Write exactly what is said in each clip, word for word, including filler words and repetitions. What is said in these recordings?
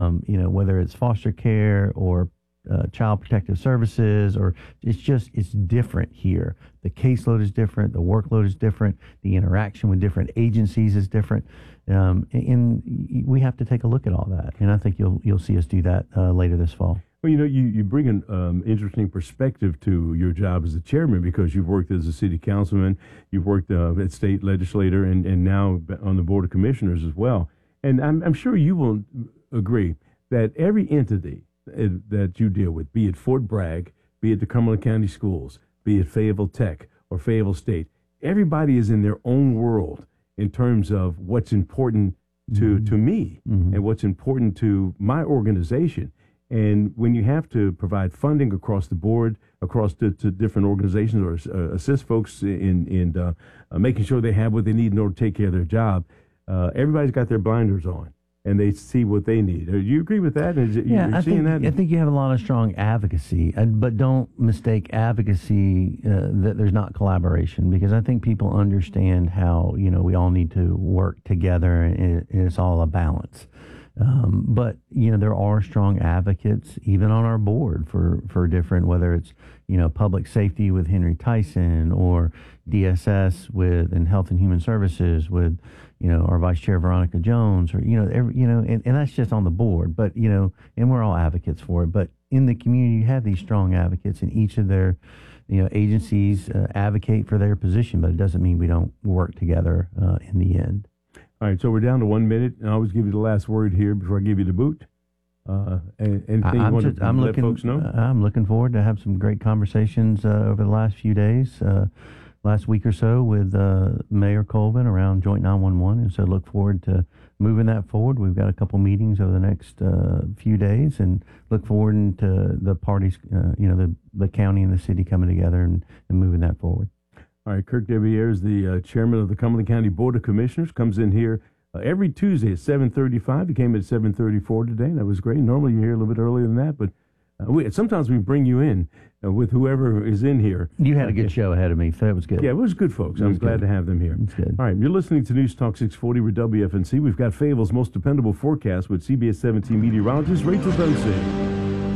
um, you know, whether it's foster care or uh, child protective services, or it's just, it's different here. The caseload is different. The workload is different. The interaction with different agencies is different. Um, and we have to take a look at all that. And I think you'll, you'll see us do that uh, later this fall. Well, you know, you, you bring an um, interesting perspective to your job as a chairman, because you've worked as a city councilman, you've worked uh, at state legislator, and, and now on the board of commissioners as well. And I'm, I'm sure you will agree that every entity that you deal with, be it Fort Bragg, be it the Cumberland County Schools, be it Fayetteville Tech or Fayetteville State, everybody is in their own world in terms of what's important to, mm-hmm. to me mm-hmm. and what's important to my organization. And when you have to provide funding across the board, across to, to different organizations, or uh, assist folks in, in uh, uh, making sure they have what they need in order to take care of their job, uh, everybody's got their blinders on, and they see what they need. Do you agree with that? Is it, yeah, you're I seeing think, that? I think you have a lot of strong advocacy, uh, but don't mistake advocacy uh, that there's not collaboration, because I think people understand how, you know, we all need to work together, and, it, and it's all a balance. Um, but, you know, there are strong advocates even on our board for, for different, whether it's, you know, public safety with Henry Tyson, or D S S with, and Health and Human Services with, you know, our Vice Chair Veronica Jones, or, you know, every, you know, and, and that's just on the board, but, you know, and we're all advocates for it. But in the community, you have these strong advocates, and each of their, you know, agencies uh, advocate for their position, but it doesn't mean we don't work together uh, in the end. All right, so we're down to one minute, and I always give you the last word here before I give you the boot. Uh, anything I, you I'm want just, to I'm let looking, folks know? I'm looking forward to have some great conversations uh, over the last few days, uh, last week or so, with uh, Mayor Colvin around Joint nine one one, and so look forward to moving that forward. We've got a couple meetings over the next uh, few days, and look forward to the parties, uh, you know, the, the county and the city coming together and, and moving that forward. All right, Kirk Desbières, the uh, chairman of the Cumberland County Board of Commissioners, comes in here uh, every Tuesday at seven thirty-five. He came at seven thirty-four today. That was great. Normally you're here a little bit earlier than that, but uh, we, sometimes we bring you in uh, with whoever is in here. You had a good show ahead of me, so it was good. Yeah, it was good, folks. I'm glad good. to have them here. It's good. All right, you're listening to News Talk six forty with W F N C. We've got Fayetteville's most dependable forecast with C B S seventeen meteorologist Rachel Dunsing.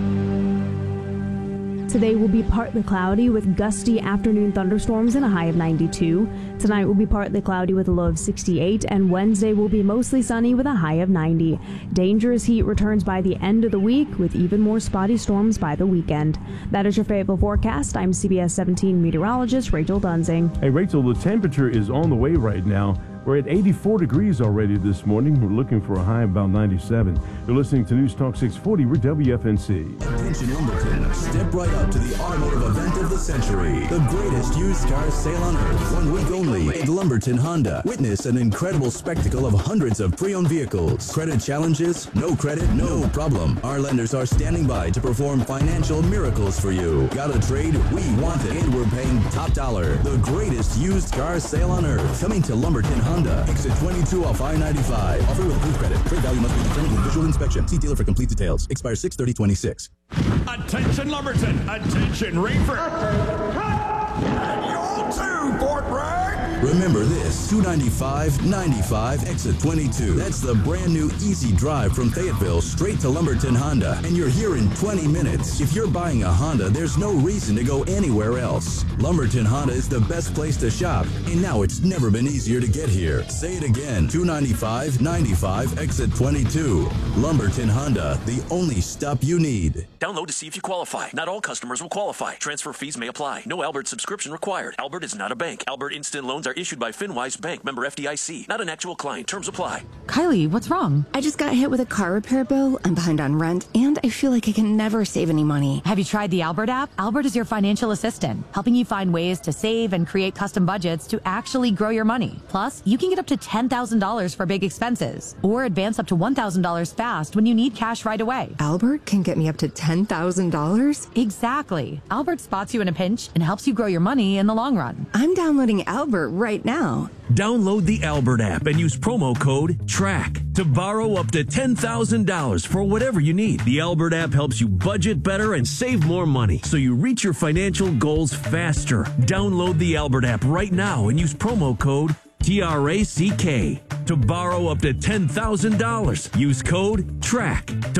Today will be partly cloudy with gusty afternoon thunderstorms and a high of ninety-two. Tonight will be partly cloudy with a low of sixty-eight, and Wednesday will be mostly sunny with a high of ninety. Dangerous heat returns by the end of the week, with even more spotty storms by the weekend. That is your Fayetteville forecast. I'm C B S seventeen meteorologist Rachel Dunsing. Hey, Rachel, the temperature is on the way right now. We're at eighty-four degrees already this morning. We're looking for a high of about ninety-seven. You're listening to News Talk six forty. We're W F N C. Attention Lumberton, step right up to the automotive event of the century. The greatest used car sale on earth. One week only at Lumberton Honda. Witness an incredible spectacle of hundreds of pre-owned vehicles. Credit challenges? No credit? No problem. Our lenders are standing by to perform financial miracles for you. Got a trade? We want it. And we're paying top dollar. The greatest used car sale on earth. Coming to Lumberton Honda. Honda. Exit twenty-two off I ninety-five. Offer with approved credit. Trade value must be determined with visual inspection. See dealer for complete details. Expires six thirty twenty-six. Attention Lumberton. Attention Rainford. And you too, Fort Bragg. Remember this, two ninety-five, ninety-five, exit twenty-two. That's the brand new easy drive from Fayetteville straight to Lumberton Honda. And you're here in twenty minutes. If you're buying a Honda, there's no reason to go anywhere else. Lumberton Honda is the best place to shop. And now it's never been easier to get here. Say it again, two ninety-five, ninety-five, exit twenty-two. Lumberton Honda, the only stop you need. Download to see if you qualify. Not all customers will qualify. Transfer fees may apply. No Albert subscription required. Albert is not a bank. Albert Instant Loans are issued by FinWise Bank, member F D I C. Not an actual client. Terms apply. Kylie, what's wrong? I just got hit with a car repair bill. I'm behind on rent, and I feel like I can never save any money. Have you tried the Albert app? Albert is your financial assistant, helping you find ways to save and create custom budgets to actually grow your money. Plus, you can get up to ten thousand dollars for big expenses, or advance up to one thousand dollars fast when you need cash right away. Albert can get me up to ten thousand dollars? Exactly. Albert spots you in a pinch and helps you grow your money in the long run. I'm downloading Albert right now. Download the Albert app and use promo code TRACK to borrow up to ten thousand dollars for whatever you need. The Albert app helps you budget better and save more money so you reach your financial goals faster. Download the Albert app right now and use promo code T R A C K to borrow up to ten thousand dollars. Use code TRACK to